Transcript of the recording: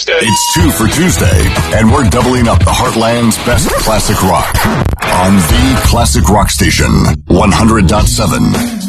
Tuesday. It's 2 for Tuesday, and we're doubling up the Heartland's best classic rock on the classic rock station, 100.7